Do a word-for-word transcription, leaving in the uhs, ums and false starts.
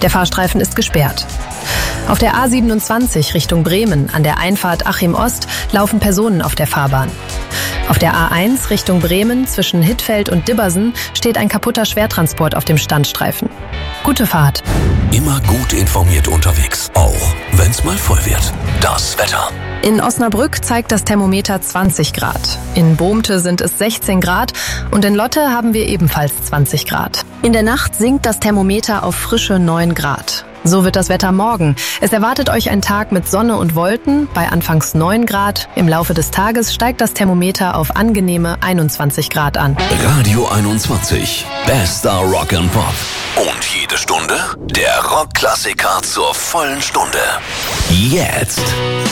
Der Fahrstreifen ist gesperrt. Auf der A siebenundzwanzig Richtung Bremen an der Einfahrt Achim Ost laufen Personen auf der Fahrbahn. Auf der A eins Richtung Bremen zwischen Hittfeld und Dibbersen steht ein kaputter Schwertransport auf dem Standstreifen. Gute Fahrt. Immer gut informiert unterwegs, auch wenn's mal voll wird. Das Wetter. In Osnabrück zeigt das Thermometer zwanzig Grad. In Bohmte sind es sechzehn Grad und in Lotte haben wir ebenfalls zwanzig Grad. In der Nacht sinkt das Thermometer auf frische neun Grad. So wird das Wetter morgen. Es erwartet euch ein Tag mit Sonne und Wolken bei anfangs neun Grad. Im Laufe des Tages steigt das Thermometer auf angenehme einundzwanzig Grad an. Radio einundzwanzig. Bester Rock and Pop. Und jede Stunde der Rockklassiker zur vollen Stunde. Jetzt.